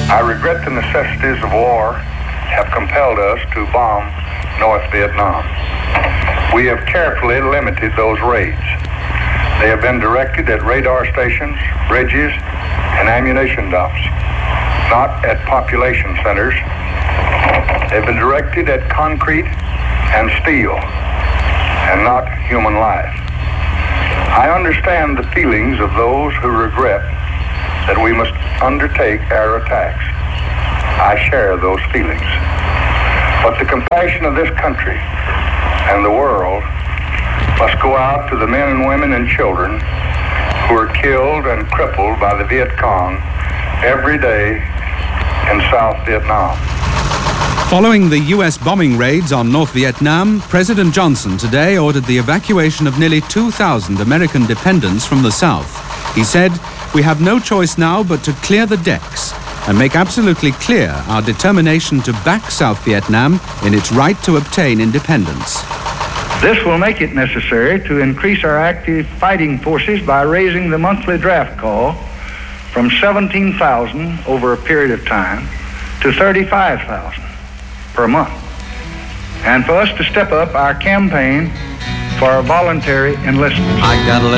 I regret the necessities of war have compelled us to bomb North Vietnam. We have carefully limited those raids. They have been directed at radar stations, bridges, and ammunition dumps, not at population centers. They've been directed at concrete and steel, and not human life. I understand the feelings of those who regret that we must undertake air attacks. I share those feelings. But the compassion of this country and the world must go out to the men and women and children who are killed and crippled by the Viet Cong every day in South Vietnam. Following the U.S. bombing raids on North Vietnam, President Johnson today ordered the evacuation of nearly 2,000 American dependents from the South. He said, "We have no choice now but to clear the decks and make absolutely clear our determination to back South Vietnam in its right to obtain independence." This will make it necessary to increase our active fighting forces by raising the monthly draft call from 17,000 over a period of time to 35,000 per month, and for us to step up our campaign for voluntary enlistment.